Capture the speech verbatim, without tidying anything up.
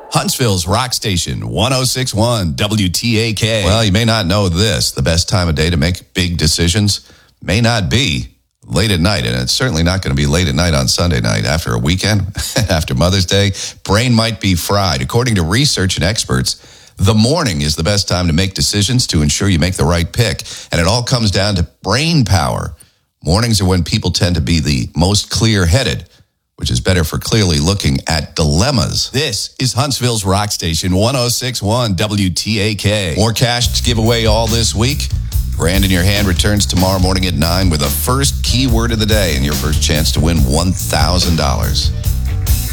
Huntsville's Rock Station, one oh six point one W T A K. Well, you may not know this. The best time of day to make big decisions may not be late at night, and it's certainly not going to be late at night on Sunday night. After a weekend, after Mother's Day, brain might be fried. According to research and experts, the morning is the best time to make decisions to ensure you make the right pick, and it all comes down to brain power. Mornings are when people tend to be the most clear-headed, which is better for clearly looking at dilemmas. This is Huntsville's Rock Station, one oh six point one W T A K. More cash to give away all this week. Brand in Your Hand returns tomorrow morning at nine with the first keyword of the day and your first chance to win one thousand dollars.